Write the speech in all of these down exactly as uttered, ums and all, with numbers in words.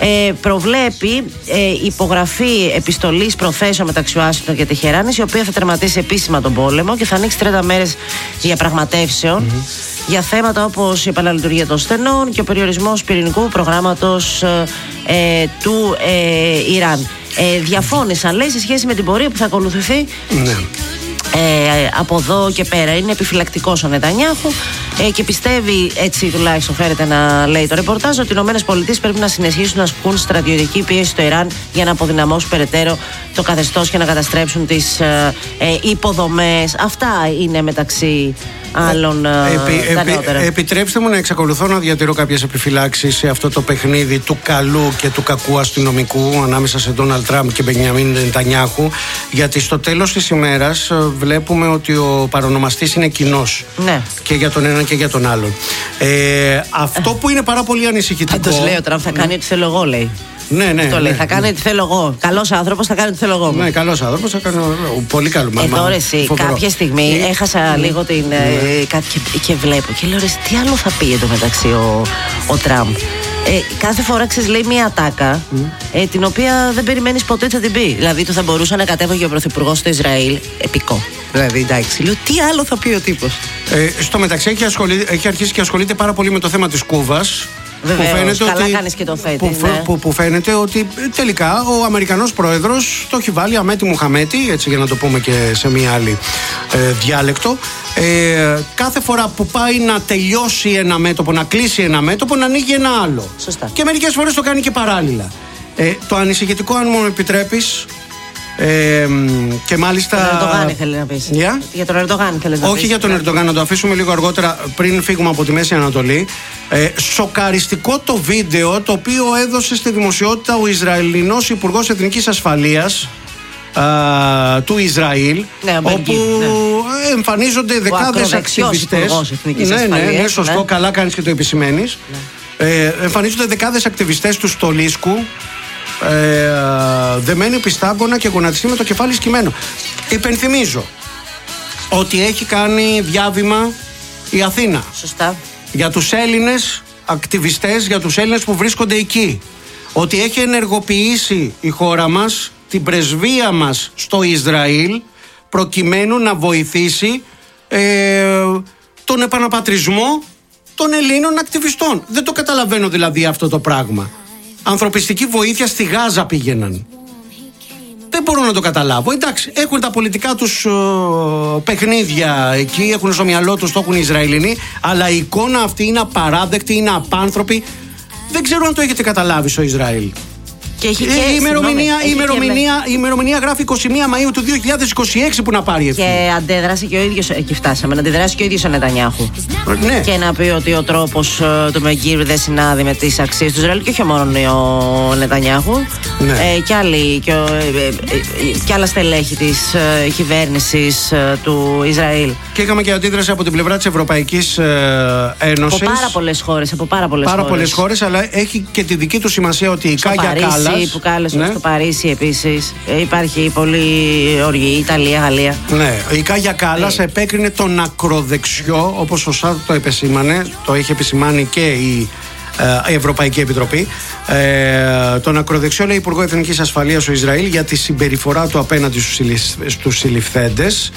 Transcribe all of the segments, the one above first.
ε, προβλέπει ε, υπογραφή επιστολής προθέσεων μεταξύ Ουάσιγκτον και Τεχεράνης, η οποία θα τερματίσει επίσημα τον πόλεμο και θα ανοίξει τριάντα μέρες διαπραγματεύσεων mm-hmm. για θέματα όπως η επαναλειτουργία των στενών και ο περιορισμός πυρηνικού προγράμματος ε, του ε, Ιράν. Ε, διαφώνησαν, λέει, σε σχέση με την πορεία που θα ακολουθηθεί ναι. ε, από εδώ και πέρα. Είναι επιφυλακτικός ο Νετανιάχου ε, και πιστεύει, έτσι τουλάχιστον φέρεται να λέει το ρεπορτάζ, ότι οι ΗΠΑ πρέπει να συνεχίσουν να ασκούν στρατιωτική πίεση στο Ιράν για να αποδυναμώσουν περαιτέρω το καθεστώς και να καταστρέψουν τις ε, ε, υποδομές. Αυτά είναι μεταξύ άλλων ε, επί, τα νεότερα. Επι, επιτρέψτε μου να εξακολουθώ να διατηρώ κάποιες επιφυλάξεις σε αυτό το παιχνίδι του καλού και του κακού αστυνομικού ανάμεσα σε Ντόναλντ Τραμπ και Μπενιαμίν Νετανιάχου, γιατί στο τέλος της ημέρας βλέπουμε ότι ο παρονομαστής είναι κοινός ναι. και για τον ένα και για τον άλλον. Ε, αυτό που είναι πάρα πολύ ανησυχητικό. Πάντως λέει ο Τραμπ θα κάνει ό,τι θέλω εγώ, λέει. Ναι, ναι, το λέει, ναι, θα κάνει ναι. ό,τι θέλω εγώ. Καλός άνθρωπος θα κάνει ό,τι θέλω εγώ. Ναι, καλός άνθρωπος θα κάνει. Πολύ καλό. Εδώ ρε εσύ, κάποια στιγμή ε, έχασα ε, λίγο την. Ε, ε, κάτι και, και βλέπω και λέω ρε, τι άλλο θα πει εντωμεταξύ ο, ο Τραμπ. Ε, κάθε φορά ξέρεις, λέει μια ατάκα mm. ε, την οποία δεν περιμένεις ποτέ ότι θα την πει. Δηλαδή του θα μπορούσε να κατέβαγε ο πρωθυπουργός στο Ισραήλ. Επικό. Δηλαδή εντάξει, λέω τι άλλο θα πει ο τύπος. Ε, στο μεταξύ έχει, ασχολεί, έχει αρχίσει και ασχολείται πάρα πολύ με το θέμα της Κούβας. Βεβαίως, που φαίνεται καλά ότι, κάνεις και το θέτεις, που, ναι. που, που φαίνεται ότι τελικά ο Αμερικανός πρόεδρος το έχει βάλει αμέτη Μουχαμέτη, έτσι για να το πούμε και σε μία άλλη ε, διάλεκτο. Ε, κάθε φορά που πάει να τελειώσει ένα μέτωπο, να κλείσει ένα μέτωπο, να ανοίγει ένα άλλο. Σωστά. Και μερικές φορές το κάνει και παράλληλα. Ε, το ανησυχητικό, αν μου επιτρέπεις, Ε, και μάλιστα. Για τον Ερντογάν ήθελε να πεις. Yeah? Για τον Ερντογάν ήθελε να Όχι πεις. για τον Ερντογάν, να το αφήσουμε λίγο αργότερα πριν φύγουμε από τη Μέση Ανατολή. Ε, σοκαριστικό το βίντεο το οποίο έδωσε στη δημοσιότητα ο Ισραηλινός Υπουργός Εθνικής Ασφαλείας α, του Ισραήλ, ναι, όπου ναι. εμφανίζονται δεκάδες ακτιβιστές. Ναι, ναι, ναι, σωστό, ναι. Καλά κάνεις και το επισημαίνεις. Ναι. Ε, εμφανίζονται δεκάδες ακτιβιστές του Στολίσκου. Ε, δεμένοι πιστάγκωνα και γονατιστεί με το κεφάλι σκυμμένο. Υπενθυμίζω ότι έχει κάνει διάβημα η Αθήνα. Σωστά. Για τους Έλληνες ακτιβιστές, για τους Έλληνες που βρίσκονται εκεί. Ότι έχει ενεργοποιήσει η χώρα μας την πρεσβεία μας στο Ισραήλ προκειμένου να βοηθήσει ε, τον επαναπατρισμό των Ελλήνων ακτιβιστών. Δεν το καταλαβαίνω δηλαδή αυτό το πράγμα. Ανθρωπιστική βοήθεια στη Γάζα πήγαιναν. Δεν μπορώ να το καταλάβω. Εντάξει, έχουν τα πολιτικά τους ε, παιχνίδια εκεί, έχουν στο μυαλό τους, το έχουν οι Ισραηλινοί, αλλά η εικόνα αυτή είναι απαράδεκτη, είναι απάνθρωπη. Δεν ξέρω αν το έχετε καταλάβει στο Ισραήλ. Και έχει και, η, ημερομηνία, συγνώμη, η, ημερομηνία, η ημερομηνία γράφει είκοσι μία Μαΐου του δύο χιλιάδες είκοσι έξι που να πάρει ευθύνη. Και αντέδρασε και ο ίδιος, εκεί φτάσαμε, να αντιδράσει και ο ίδιος ο Νετανιάχου. Ναι. Και να πει ότι ο τρόπος uh, του Μεγκύρ δεν συνάδει με τις αξίες του Ισραήλ, και όχι μόνο ο Νετανιάχου. Ναι. Ε, και, άλλοι, και, ε, ε, και άλλα στελέχη της ε, κυβέρνησης ε, του Ισραήλ. Και είχαμε και αντίδραση από την πλευρά της Ευρωπαϊκής ε, Ένωσης. Από πάρα πολλές χώρες. Από πάρα πολλές πάρα χώρες. πολλές χώρες, αλλά έχει και τη δική του σημασία ότι η Κάγια Κάλλας. Που κάλεσε, ναι. Στο Παρίσι επίσης. Ε, υπάρχει πολύ οργή, Ιταλία, Γαλλία. Ναι, η Κάγια Κάλλας ε. επέκρινε τον ακροδεξιό, όπως σωστά το επεσήμανε, το έχει επισημάνει και η ε, Ευρωπαϊκή Επιτροπή. Ε, τον ακροδεξιό, λέει, Υπουργό Εθνικής Ασφαλείας του Ισραήλ για τη συμπεριφορά του απέναντι στους συλληφθέντες.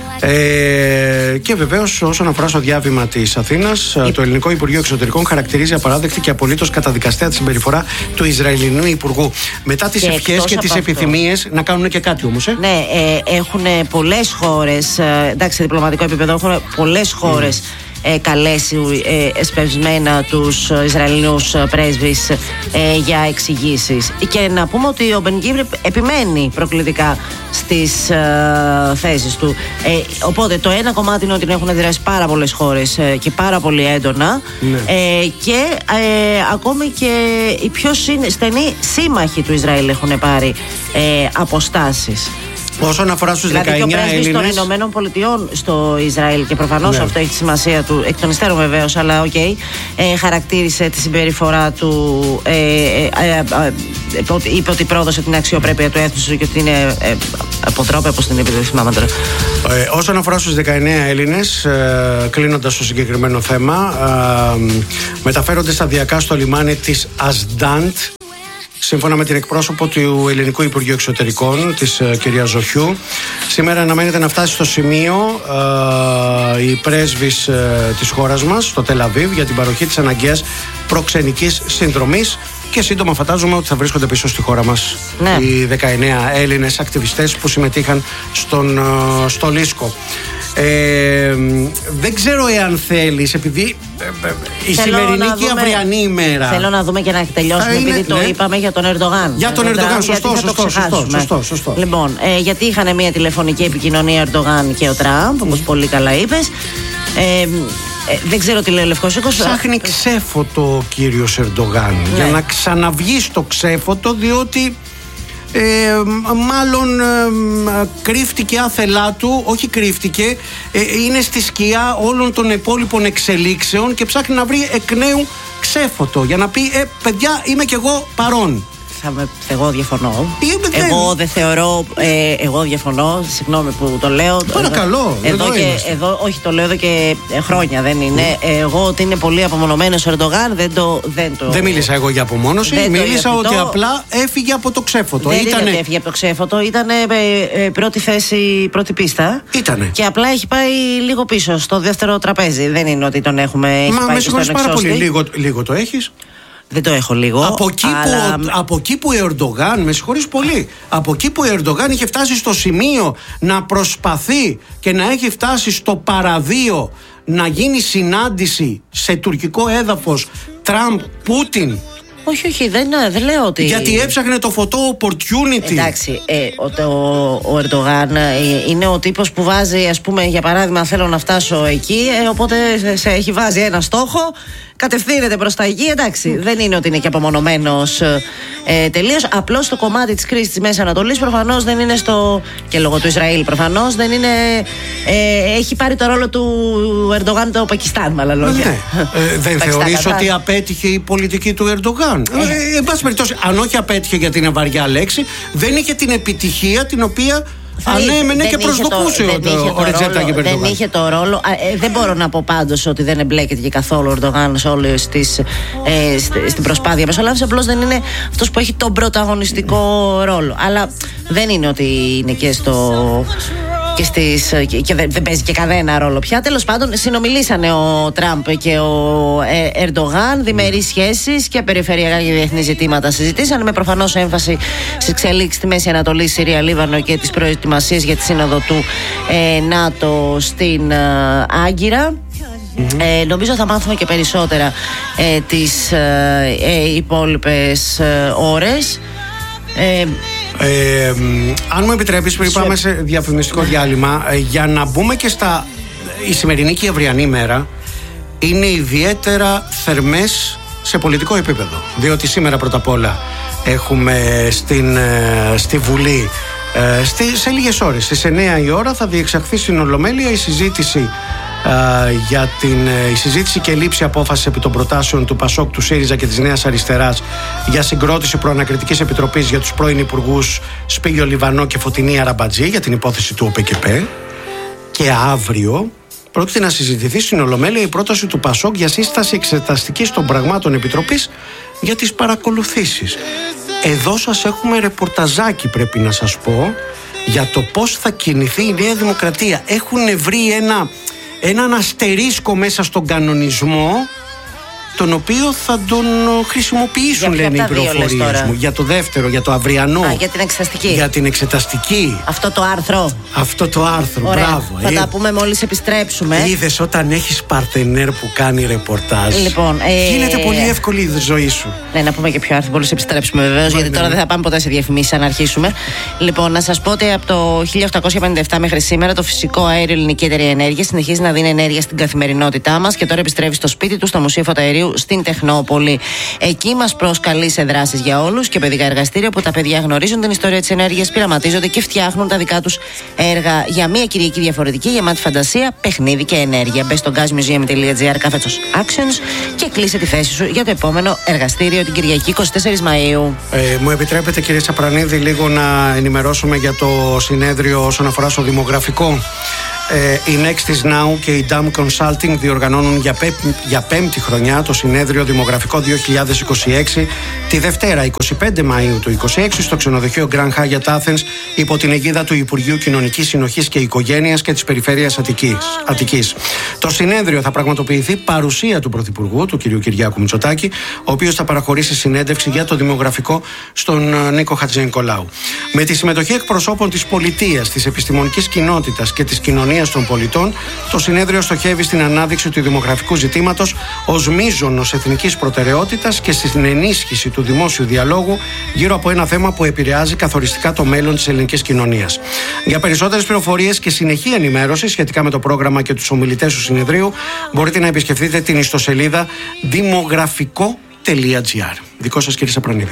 Ε, και βεβαίως, όσον αφορά στο διάβημα της Αθήνας, η... το Ελληνικό Υπουργείο Εξωτερικών χαρακτηρίζει απαράδεκτη και απολύτως καταδικαστέα τη συμπεριφορά του Ισραηλινού Υπουργού. Μετά τις ευχές και τις επιθυμίες να κάνουν και κάτι όμως. Ε? Ναι, ε, έχουν πολλές χώρες, ε, εντάξει, σε διπλωματικό επίπεδο, έχουν πολλές χώρες. Mm. Ε, καλέσει ε, εσπευσμένα τους Ισραηλινούς πρέσβεις ε, για εξηγήσεις. Και να πούμε ότι ο Μπεν Γκβίρ επιμένει προκλητικά στις ε, θέσεις του. Ε, οπότε το ένα κομμάτι είναι ότι έχουν αντιδράσει πάρα πολλές χώρες ε, και πάρα πολύ έντονα. Ναι. Ε, και ε, ακόμη και οι πιο στενοί σύμμαχοι του Ισραήλ έχουν πάρει ε, αποστάσεις. Όσον αφορά στους δηλαδή δεκαεννιά Έλληνες. Δηλαδή και ο πρέσβης των Ηνωμένων Πολιτειών στο Ισραήλ, και προφανώς ναι. αυτό έχει τη σημασία του, εκ των υστέρων βεβαίως, αλλά οκ, okay, ε, χαρακτήρισε τη συμπεριφορά του, ε, ε, ε, ε, είπε ότι πρόδωσε την αξιοπρέπεια του έθνους και ότι είναι ε, αποτρόπαιο, όπως την είπε, δεν θυμάμαι τώρα. Ε, όσον αφορά στους δεκαεννιά Έλληνες, ε, κλείνοντας το συγκεκριμένο θέμα, ε, μεταφέρονται σταδιακά στο λιμάνι της Ασντάντ σύμφωνα με την εκπρόσωπο του Ελληνικού Υπουργείου Εξωτερικών, της uh, κυρίας Ζοχιού. Σήμερα αναμένεται να φτάσει στο σημείο uh, η πρέσβης uh, της χώρας μας, στο Τελ Αβίβ, για την παροχή της αναγκαίας προξενικής συνδρομής. Και σύντομα φαντάζομαι ότι θα βρίσκονται πίσω στη χώρα μας, ναι, οι δεκαεννέα Έλληνες ακτιβιστές που συμμετείχαν στον, στο Λίσκο. Ε, δεν ξέρω εάν θέλεις, επειδή ε, η θέλω σημερινή και η αυριανή ημέρα. Θέλω να δούμε και να τελειώσουμε, είναι, επειδή ναι, το είπαμε για τον Ερντογάν. Για τον Ερντογάν, σωστό, σωστό, σωστό, σωστό, σωστό. Λοιπόν, ε, γιατί είχαν μια τηλεφωνική επικοινωνία Ερντογάν και ο Τραμπ, όπως mm. πολύ καλά είπες. Ε, Ε, δεν ξέρω τι λέει ο Λευκός Οίκος. Ψάχνει ξέφωτο ο κύριος Ερντογάν, ναι, για να ξαναβγεί στο ξέφωτο, διότι ε, μάλλον ε, κρύφτηκε άθελά του, όχι κρύφτηκε, ε, είναι στη σκιά όλων των υπόλοιπων εξελίξεων και ψάχνει να βρει εκ νέου ξέφωτο για να πει ε, παιδιά, είμαι κι εγώ παρόν. Θα με, εγώ διαφωνώ. Ε, εγώ δεν θεωρώ. Ε, εγώ διαφωνώ. Συγγνώμη που το λέω. Παρακαλώ. Εδώ, εδώ, και, εδώ, όχι, το λέω εδώ και χρόνια, δεν είναι. Mm. Εγώ ότι είναι πολύ απομονωμένος ο Ερντογάν δεν το. Δεν, το... δεν μίλησα εγώ για απομόνωση. Δεν μίλησα ότι το... απλά έφυγε από το ξέφωτο. Δεν Ήτανε... είναι ότι έφυγε από το ξέφωτο. Ήταν ε, ε, πρώτη θέση, πρώτη πίστα. Ήτανε. Και απλά έχει πάει λίγο πίσω στο δεύτερο τραπέζι. Δεν είναι ότι τον έχουμε. Μα με συγχωρείς πάρα πολύ. Λίγο, λίγο το έχεις. Δεν το έχω λίγο. Από εκεί, αλλά... που, από εκεί που ο Ερντογάν, με συγχωρείς πολύ, από εκεί που ο Ερντογάν είχε φτάσει στο σημείο να προσπαθεί και να έχει φτάσει στο παραδείο να γίνει συνάντηση σε τουρκικό έδαφος Τραμπ-Πούτιν. Όχι, όχι, δεν, δεν λέω ότι. Γιατί έψαχνε το φωτό opportunity. Εντάξει, ε, ο, ο, ο Ερντογάν ε, είναι ο τύπος που βάζει, ας πούμε, για παράδειγμα, θέλω να φτάσω εκεί, ε, οπότε σε, σε έχει βάζει ένα στόχο, κατευθύνεται προς τα εκεί. Εντάξει, mm. δεν είναι ότι είναι και απομονωμένος ε, τελείως. Απλώς το κομμάτι της κρίσης της Μέσης Ανατολής προφανώς δεν είναι στο. Και λόγω του Ισραήλ προφανώς δεν είναι. Ε, έχει πάρει το ρόλο του Ερντογάν το Πακιστάν, με άλλα λόγια. Ναι. ε, δεν θεωρείς ότι απέτυχε η πολιτική του Ερντογάν? Ε, εν πάση περιπτώσει, αν όχι απέτυχε, γιατί είναι βαριά λέξη, δεν είχε την επιτυχία την οποία ανέμενε και προσδοκούσε το, ο, ο Ρετζέπ Ταγιπ Ερντογάν. Δεν είχε το ρόλο. Ε, δεν μπορώ να πω πάντως ότι δεν εμπλέκεται και καθόλου ο Ερντογάν σε όλες τις, ε, στην προσπάθεια μεσολάβηση. Απλώς δεν είναι αυτός που έχει τον πρωταγωνιστικό ρόλο. Αλλά δεν είναι ότι είναι και στο. Και, στις, και, και δεν, δεν παίζει και κανένα ρόλο πια. Τέλος πάντων, συνομιλήσανε ο Τραμπ και ο ε, Ερντογάν, διμερείς σχέσεις και περιφερειακά και διεθνή ζητήματα συζητήσανε, με προφανώς έμφαση στις εξελίξεις στη Μέση Ανατολή, Συρία, Λίβανο και τις προετοιμασίες για τη σύνοδο του ε, ΝΑΤΟ στην ε, Άγκυρα. Mm-hmm. Ε, νομίζω θα μάθουμε και περισσότερα ε, τις ε, ε, υπόλοιπες ε, ώρες. Ε, Ε, αν μου επιτρέπεις, πριν πάμε σε διαφημιστικό διάλειμμα, ε, για να μπούμε και στα. Η σημερινή και η αυριανή μέρα είναι ιδιαίτερα θερμές σε πολιτικό επίπεδο. Διότι σήμερα πρώτα απ' όλα έχουμε στην, ε, στη Βουλή ε, στη, σε λίγες ώρες, στις εννέα η ώρα, θα διεξαχθεί στην Ολομέλεια η συζήτηση. Uh, για την uh, η συζήτηση και λήψη απόφαση επί των προτάσεων του Πασόκ, του ΣΥΡΙΖΑ και της Νέας Αριστεράς για συγκρότηση προανακριτικής επιτροπής για τους πρώην υπουργούς Σπύγιο Λιβανό και Φωτεινή Αραμπατζή για την υπόθεση του ΟΠΕΚΕΠΕ. Και αύριο πρόκειται να συζητηθεί στην Ολομέλεια η πρόταση του Πασόκ για σύσταση εξεταστικής των πραγμάτων επιτροπής για τις παρακολουθήσεις. Εδώ σας έχουμε ρεπορταζάκι, πρέπει να σας πω, για το πώς θα κινηθεί η Νέα Δημοκρατία. Έχουν βρει ένα έναν αστερίσκο μέσα στον κανονισμό, τον οποίο θα τον χρησιμοποιήσουν, για λένε οι πληροφορίες μου. Για το δεύτερο, για το αυριανό. Α, για την εξεταστική. Για την εξεταστική. Αυτό το άρθρο. Αυτό το άρθρο, ωραία, μπράβο. Θα ε, τα πούμε μόλις επιστρέψουμε. Είδες, όταν έχεις παρτενέρ που κάνει ρεπορτάζ, λοιπόν, ε, γίνεται πολύ εύκολη η ζωή σου. Ναι, να πούμε και ποιο άρθρο, μόλις επιστρέψουμε βεβαίως, γιατί ναι, τώρα ναι. δεν θα πάμε ποτέ σε διαφημίσεις αν αρχίσουμε. Λοιπόν, να σας πω ότι από το χίλια οκτακόσια πενήντα επτά μέχρι σήμερα το φυσικό αέριο Ελληνική Εταιρεία Ενέργειας συνεχίζει να δίνει ενέργεια στην καθημερινότητά μας και τώρα επιστρέφει στο σπίτι του, στο Μουσείο Φωταερίου στην Τεχνόπολη. Εκεί μας προσκαλεί σε δράσεις για όλους και παιδικά εργαστήρια που τα παιδιά γνωρίζουν την ιστορία της ενέργειας, πειραματίζονται και φτιάχνουν τα δικά τους έργα για μια Κυριακή διαφορετική, γεμάτη φαντασία, παιχνίδι και ενέργεια. Μπες στο γκάζμιουζίεμ τελεία τζι άρ κάθετος Actions και κλείσε τη θέση σου για το επόμενο εργαστήριο την Κυριακή εικοστή τέταρτη Μαΐου. Ε, μου επιτρέπετε, κύριε Τσαπρανίδη, λίγο να ενημερώσουμε για το συνέδριο όσον αφορά στο δημογραφικό. Ε, η Nextis Now και η Dam Consulting διοργανώνουν για, πέ, για πέμπτη χρονιά το συνέδριο Δημογραφικό δύο χιλιάδες είκοσι έξι τη Δευτέρα εικοστή πέμπτη Μαΐου του είκοσι έξι στο ξενοδοχείο Grand Hyatt Athens υπό την αιγίδα του Υπουργείου Κοινωνικής Συνοχής και Οικογένειας και της Περιφέρειας Αττικής. Αττικής. Το συνέδριο θα πραγματοποιηθεί παρουσία του Πρωθυπουργού, του κ. Κυριάκου Μητσοτάκη, ο οποίος θα παραχωρήσει συνέντευξη για το δημογραφικό στον Νίκο Χατζηνικολάου. Με τη συμμετοχή εκπροσώπων της πολιτείας, της επιστημονικής κοινότητας και της κοινωνίας των πολιτών, το συνέδριο στοχεύει στην ανάδειξη του δημογραφικού ζητήματος ως μείζωνος εθνικής προτεραιότητας και στην ενίσχυση του δημόσιου διαλόγου γύρω από ένα θέμα που επηρεάζει καθοριστικά το μέλλον της ελληνικής κοινωνίας. Για περισσότερες πληροφορίες και συνεχή ενημέρωση σχετικά με το πρόγραμμα και τους ομιλητές του συνεδρίου, μπορείτε να επισκεφτείτε την ιστοσελίδα δημογραφικό τελεία τζι άρ. Δικό σας, κύριε Σαπρανίδη.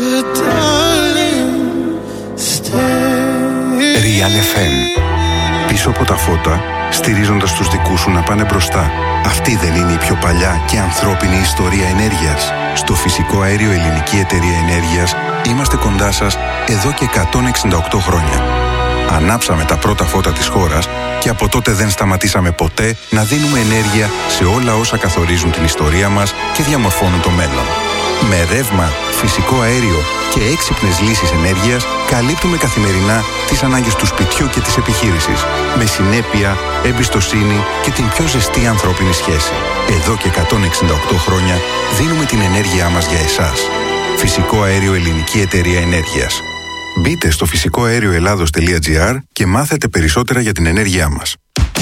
Real εφ εμ. Πίσω από τα φώτα, στηρίζοντας τους δικούς σου να πάνε μπροστά. Αυτή δεν είναι η πιο παλιά και ανθρώπινη ιστορία ενέργειας? Στο Φυσικό Αέριο Ελληνική Εταιρεία Ενέργειας είμαστε κοντά σας εδώ και εκατόν εξήντα οκτώ χρόνια. Ανάψαμε τα πρώτα φώτα της χώρας και από τότε δεν σταματήσαμε ποτέ να δίνουμε ενέργεια σε όλα όσα καθορίζουν την ιστορία μας και διαμορφώνουν το μέλλον. Με ρεύμα, φυσικό αέριο και έξυπνες λύσεις ενέργειας καλύπτουμε καθημερινά τις ανάγκες του σπιτιού και της επιχείρησης, με συνέπεια, εμπιστοσύνη και την πιο ζεστή ανθρώπινη σχέση. Εδώ και εκατόν εξήντα οκτώ χρόνια δίνουμε την ενέργειά μας για εσάς. Φυσικό Αέριο Ελληνική Εταιρεία Ενέργειας. Μπείτε στο φυσικό αέριο ελλάδος τελεία τζι άρ και μάθετε περισσότερα για την ενέργειά μας.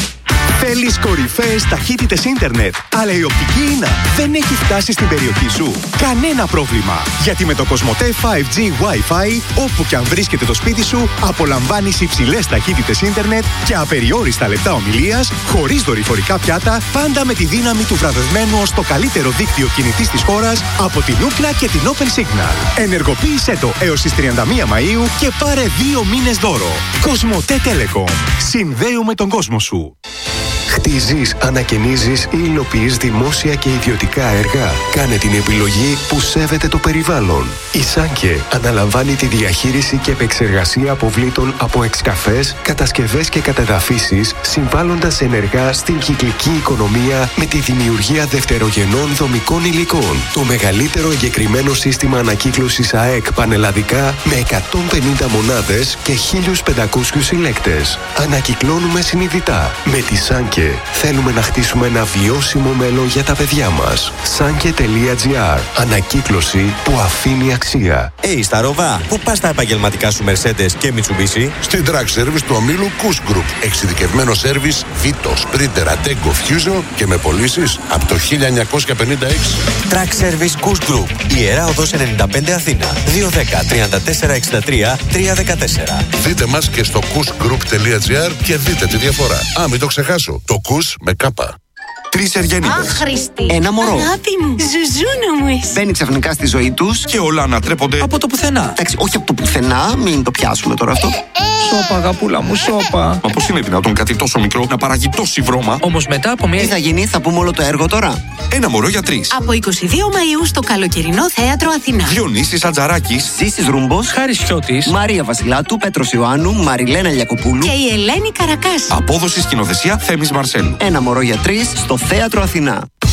Θέλεις κορυφαίες ταχύτητες ίντερνετ, αλλά η οπτική ίνα δεν έχει φτάσει στην περιοχή σου? Κανένα πρόβλημα, γιατί με το Κοσμοτέ φάιβ τζι Wi-Fi, όπου και αν βρίσκεται το σπίτι σου, απολαμβάνεις υψηλές ταχύτητες ίντερνετ και απεριόριστα λεπτά ομιλίας, χωρίς δορυφορικά πιάτα, πάντα με τη δύναμη του βραβευμένου ως το καλύτερο δίκτυο κινητής της χώρας από την Ookla και την Open Signal. Ενεργοποίησέ το έως τις τριάντα μία Μαΐου και πάρε δύο μήνες δώρο. Κοσμοτέ Telecom. Συνδέουμε τον κόσμο σου. Χτίζεις, ανακαινίζεις ή υλοποιείς δημόσια και ιδιωτικά έργα? Κάνε την επιλογή που σέβεται το περιβάλλον. Η Σάνκε αναλαμβάνει τη διαχείριση και επεξεργασία αποβλήτων από εξκαφές, κατασκευές και κατεδαφίσεις, συμβάλλοντας ενεργά στην κυκλική οικονομία με τη δημιουργία δευτερογενών δομικών υλικών. Το μεγαλύτερο εγκεκριμένο σύστημα ανακύκλωσης ΑΕΚ πανελλαδικά με εκατόν πενήντα μονάδες και χίλιους πεντακόσιους συλλέκτες. Ανακυκλώνουμε συνειδητά. Με τη Σάνκε θέλουμε να χτίσουμε ένα βιώσιμο μέλλον για τα παιδιά μας. Σάνκε τελεία τζι άρ. Ανακύκλωση που αφήνει αξία. Hey, στα Ροβά, πού πας τα επαγγελματικά σου Mercedes και Mitsubishi? Στην Track Service του ομίλου Kuss Group. Εξειδικευμένο σέρβις Vito, Sprinter, Ateco, Fusion και με πωλήσεις από το χίλια εννιακόσια πενήντα έξι. Track Service Kuss Group. Ιερά Οδός ενενήντα πέντε Αθήνα. δύο ένα μηδέν, τρία τέσσερα έξι τρία, τρία ένα τέσσερα. Δείτε μας και στο kuss group τελεία τζι άρ και δείτε τη διαφορά. Α, μην το ξεχάσω. Το Kuss με κάπα. Τρεις Εργένιδες. Άχρηστη. Ένα μωρό. Αγάπη μου. Ζουζούνα μου εσύ. Μπαίνει ξαφνικά στη ζωή τους και όλα ανατρέπονται από το πουθενά. Εντάξει, όχι από το πουθενά, μην το πιάσουμε τώρα αυτό. Σώπα, αγαπούλα μου, σώπα. Μα πώς είναι δυνατόν κάτι τόσο μικρό να παράγει τόση βρώμα? Όμως μετά από μια. Τι θα γίνει, θα πούμε όλο το έργο τώρα. Ένα μωρό για τρεις. Από εικοστή δεύτερη Μαΐου στο καλοκαιρινό θέατρο Αθηνά. Διονύσης Ατζαράκης, Ζήσης Ρούμπος, Χάρης Χιώτης, Μαρία Βασιλάτου, Πέτρος Ιωάννου, Μαριλένα Λιακοπούλου και η Ελένη Καρακάση. Απόδοση σκηνοθεσία Θέμης Μαρσέλου. Ένα μωρό για τρεις στο θέατρο Αθηνά.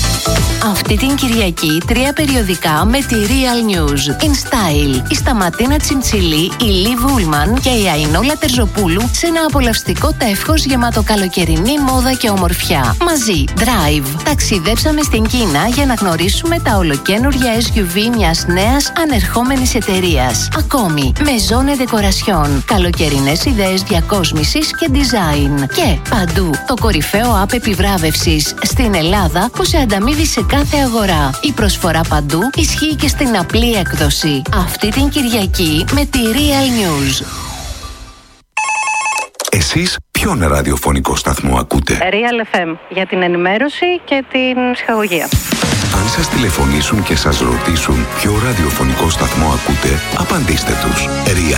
Αυτή την Κυριακή τρία περιοδικά με τη Real News. In Style, η Σταματίνα Τσιμτσιλή, η Λι Βούλμαν και η Αϊνόλα Τερζοπούλου σε ένα απολαυστικό τεύχος γεμάτο καλοκαιρινή μόδα και ομορφιά. Μαζί, Drive. Ταξιδέψαμε στην Κίνα για να γνωρίσουμε τα ολοκαίνουργια ες γιου βι μιας νέας ανερχόμενης εταιρείας. Ακόμη, Maison Decoration, καλοκαιρινές ιδέες διακόσμησης και design. Και παντού, το κορυφαίο app επιβράβευσης στην Ελλάδα που σε ανταμείβει σε κάθε αγορά. Η προσφορά παντού ισχύει και στην απλή έκδοση. Αυτή την Κυριακή με τη Real News. Εσείς ποιον ραδιοφωνικό σταθμό ακούτε? Real εφ εμ για την ενημέρωση και την ψυχαγωγία. Αν σας τηλεφωνήσουν και σας ρωτήσουν ποιο ραδιοφωνικό σταθμό ακούτε, απαντήστε τους. Real